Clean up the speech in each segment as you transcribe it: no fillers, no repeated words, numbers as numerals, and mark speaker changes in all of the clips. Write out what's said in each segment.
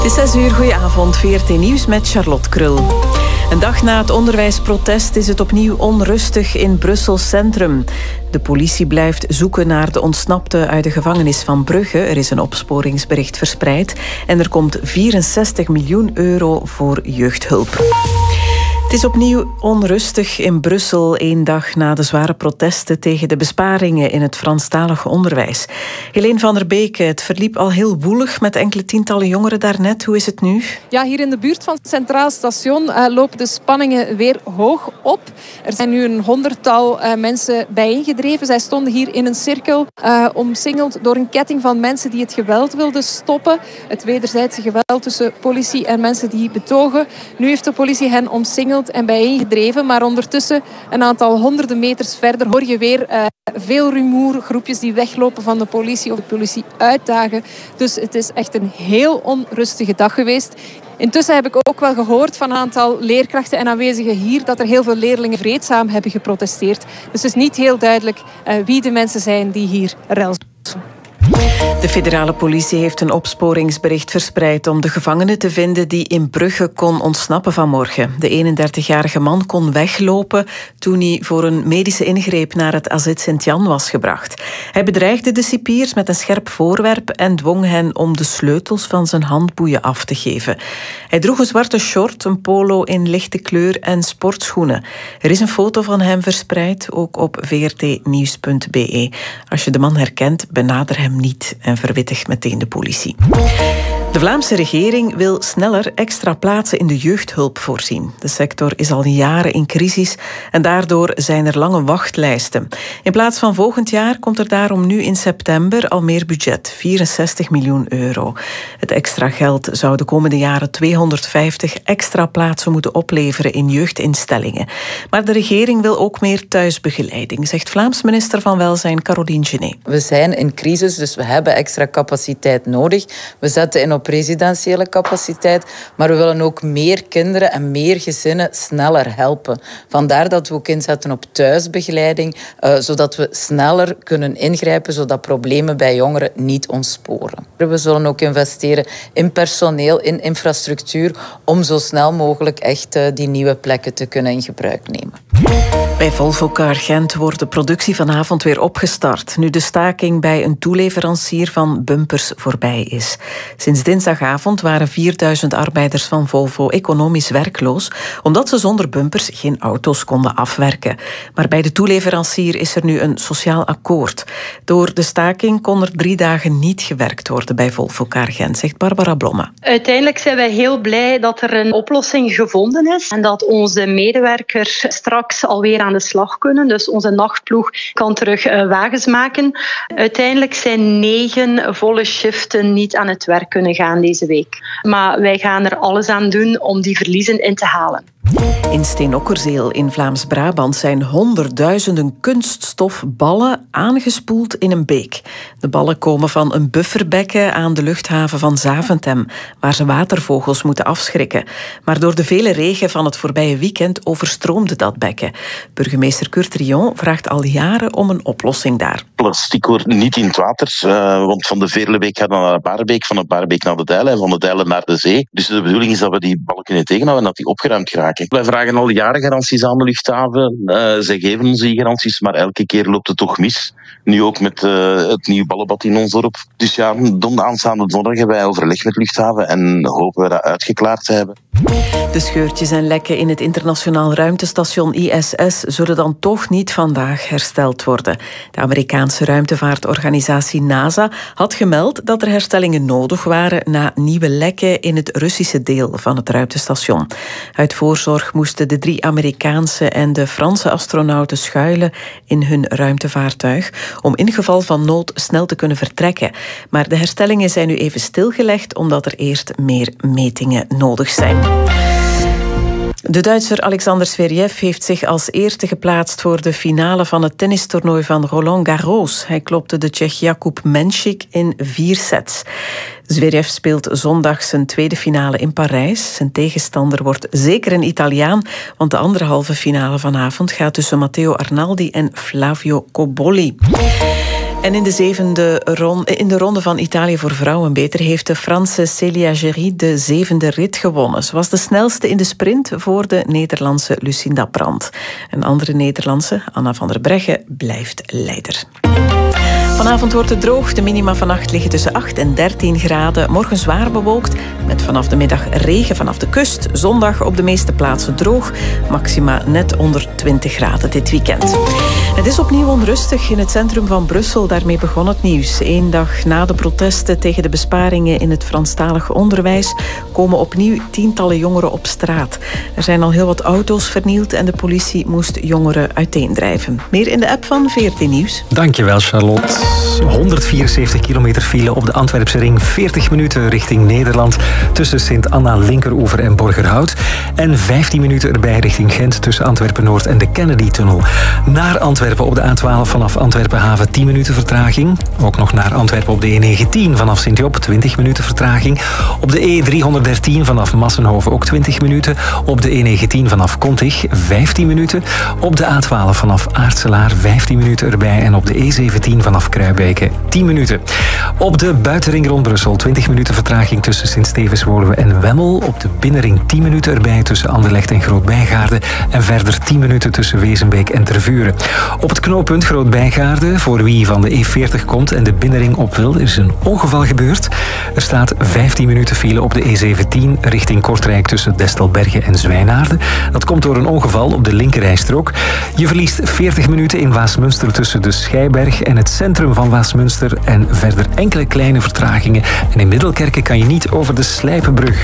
Speaker 1: Het is 6 uur, goedenavond, VRT Nieuws met Charlotte Krul. Een dag na het onderwijsprotest is het opnieuw onrustig in Brussel Centrum. De politie blijft zoeken naar de ontsnapte uit de gevangenis van Brugge. Er is een opsporingsbericht verspreid en er komt 64 miljoen euro voor jeugdhulp. Het is opnieuw onrustig in Brussel, 1 dag na de zware protesten tegen de besparingen in het Franstalige onderwijs. Helene van der Beek, het verliep al heel woelig met enkele tientallen jongeren daarnet. Hoe is het nu?
Speaker 2: Ja, hier in de buurt van het Centraal Station lopen de spanningen weer hoog op. Er zijn nu een 100-tal mensen bijeengedreven. Zij stonden hier in een cirkel, omsingeld door een ketting van mensen die het geweld wilden stoppen. Het wederzijdse geweld tussen politie en mensen die betogen. Nu heeft de politie hen omsingeld en bijeengedreven, maar ondertussen een aantal honderden meters verder hoor je weer veel rumoer, groepjes die weglopen van de politie of de politie uitdagen. Dus het is echt een heel onrustige dag geweest. Intussen heb ik ook wel gehoord van een aantal leerkrachten en aanwezigen hier dat er heel veel leerlingen vreedzaam hebben geprotesteerd. Dus het is niet heel duidelijk wie de mensen zijn die hier rel.
Speaker 1: De federale politie heeft een opsporingsbericht verspreid om de gevangene te vinden die in Brugge kon ontsnappen vanmorgen. De 31-jarige man kon weglopen toen hij voor een medische ingreep naar het AZ Sint-Jan was gebracht. Hij bedreigde de cipiers met een scherp voorwerp en dwong hen om de sleutels van zijn handboeien af te geven. Hij droeg een zwarte short, een polo in lichte kleur en sportschoenen. Er is een foto van hem verspreid, ook op vrtnieuws.be. Als je de man herkent, benader hem niet en verwittig meteen de politie. De Vlaamse regering wil sneller extra plaatsen in de jeugdhulp voorzien. De sector is al jaren in crisis en daardoor zijn er lange wachtlijsten. In plaats van volgend jaar komt er daarom nu in september al meer budget, 64 miljoen euro. Het extra geld zou de komende jaren 250 extra plaatsen moeten opleveren in jeugdinstellingen. Maar de regering wil ook meer thuisbegeleiding, zegt Vlaams minister van Welzijn Caroline Genet.
Speaker 3: We zijn in crisis, dus we hebben extra capaciteit nodig. We zetten in op residentiële capaciteit, maar we willen ook meer kinderen en meer gezinnen sneller helpen. Vandaar dat we ook inzetten op thuisbegeleiding, zodat we sneller kunnen ingrijpen, zodat problemen bij jongeren niet ontsporen. We zullen ook investeren in personeel, in infrastructuur, om zo snel mogelijk echt die nieuwe plekken te kunnen in gebruik nemen.
Speaker 1: Bij Volvo Car Gent wordt de productie vanavond weer opgestart, nu de staking bij een toeleverancier van bumpers voorbij is. Sinds dinsdagavond waren 4000 arbeiders van Volvo economisch werkloos, omdat ze zonder bumpers geen auto's konden afwerken. Maar bij de toeleverancier is er nu een sociaal akkoord. Door de staking kon er 3 dagen niet gewerkt worden bij Volvo Car Gent, zegt Barbara Blomme.
Speaker 4: Uiteindelijk zijn wij heel blij dat er een oplossing gevonden is en dat onze medewerkers straks alweer aan de slag kunnen. Dus onze nachtploeg kan terug wagens maken. Uiteindelijk zijn 9 volle shiften niet aan het werk kunnen gaan deze week. Maar wij gaan er alles aan doen om die verliezen in te halen.
Speaker 1: In Steenokkerzeel in Vlaams-Brabant zijn honderdduizenden kunststofballen aangespoeld in een beek. De ballen komen van een bufferbekken aan de luchthaven van Zaventem, waar ze watervogels moeten afschrikken. Maar door de vele regen van het voorbije weekend overstroomde dat bekken. Burgemeester Kurt Rion vraagt al jaren om een oplossing daar.
Speaker 5: Plastic hoort niet in het water, want van de Veerlebeek gaat naar de Baarbeek, van de Baarbeek naar de Dijlen en van de Dijlen naar de zee. Dus de bedoeling is dat we die ballen kunnen tegenhouden en dat die opgeruimd geraken. Wij vragen al jaren garanties aan de luchthaven. Zij geven ons die garanties, maar elke keer loopt het toch mis. Nu ook met het nieuwe ballenbad in ons dorp. Dus ja, aanstaande donderdag hebben wij overleg met luchthaven en hopen we dat uitgeklaard te hebben.
Speaker 1: De scheurtjes en lekken in het internationaal ruimtestation ISS zullen dan toch niet vandaag hersteld worden. De Amerikaanse ruimtevaartorganisatie NASA had gemeld dat er herstellingen nodig waren na nieuwe lekken in het Russische deel van het ruimtestation. Uit voorzorg moesten de 3 Amerikaanse en de Franse astronauten schuilen in hun ruimtevaartuig om in geval van nood snel te kunnen vertrekken. Maar de herstellingen zijn nu even stilgelegd omdat er eerst meer metingen nodig zijn. De Duitser Alexander Zverev heeft zich als eerste geplaatst voor de finale van het tennistoernooi van Roland Garros. Hij klopte de Tsjech Jakub Menšík in 4 sets. Zverev speelt zondag zijn tweede finale in Parijs. Zijn tegenstander wordt zeker een Italiaan, want de andere halve finale vanavond gaat tussen Matteo Arnaldi en Flavio Cobolli. En in de ronde van Italië voor vrouwen beter heeft de Franse Célia Gerry de 7e rit gewonnen. Ze was de snelste in de sprint voor de Nederlandse Lucinda Brandt. Een andere Nederlandse, Anna van der Breggen, blijft leider. Vanavond wordt het droog. De minima vannacht liggen tussen 8 en 13 graden. Morgen zwaar bewolkt, met vanaf de middag regen vanaf de kust. Zondag op de meeste plaatsen droog. Maxima net onder 20 graden dit weekend. Het is opnieuw onrustig in het centrum van Brussel. Daarmee begon het nieuws. 1 dag na de protesten tegen de besparingen in het Franstalige onderwijs komen opnieuw tientallen jongeren op straat. Er zijn al heel wat auto's vernield en de politie moest jongeren uiteendrijven. Meer in de app van VRT Nieuws.
Speaker 6: Dankjewel, Charlotte. 174 kilometer file op de Antwerpse ring. 40 minuten richting Nederland tussen Sint-Anna, Linkeroever en Borgerhout. En 15 minuten erbij richting Gent tussen Antwerpen-Noord en de Kennedy-tunnel. Naar Antwerpen op de A12 vanaf Antwerpen-Haven 10 minuten vertraging. Ook nog naar Antwerpen op de E19 vanaf Sint-Job 20 minuten vertraging. Op de E313 vanaf Massenhoven ook 20 minuten. Op de E19 vanaf Kontig 15 minuten. Op de A12 vanaf Aartselaar 15 minuten erbij. En op de E17 vanaf Kruibeke 10 minuten. Op de buitenring rond Brussel 20 minuten vertraging tussen Sint-Stevens-Woluwe en Wemmel. Op de binnenring 10 minuten erbij tussen Anderlecht en Groot-Bijgaarde. En verder 10 minuten tussen Wezenbeek en Tervuren. Op het knooppunt Groot-Bijgaarde, voor wie van de E40 komt en de binnenring op wil, is een ongeval gebeurd. Er staat 15 minuten file op de E17 richting Kortrijk tussen Destelbergen en Zwijnaarden. Dat komt door een ongeval op de linkerrijstrook. Je verliest 40 minuten in Waasmunster tussen de Scheiberg en het centrum van Waasmunster en verder enkele kleine vertragingen. En in Middelkerke kan je niet over de Slijpenbrug.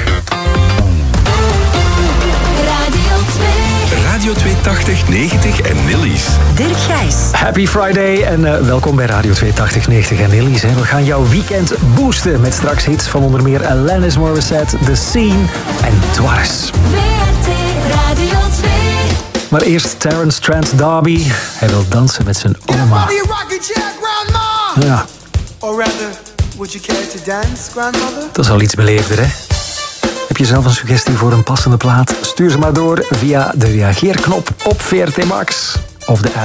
Speaker 7: Radio 280, 90 en Nillies.
Speaker 8: Dirk Gijs.
Speaker 6: Happy Friday en welkom bij Radio 280, 90 en Nillies. We gaan jouw weekend boosten met straks hits van onder meer Alanis Morissette, The Scene en Dwars.
Speaker 8: VRT Radio 2.
Speaker 6: Maar eerst Terence Trent D'Arby. Hij wil dansen met zijn oma. Ja. Dat is al iets beleefder, hè? Heb je zelf een suggestie voor een passende plaat? Stuur ze maar door via de reageerknop op VRT Max of de app.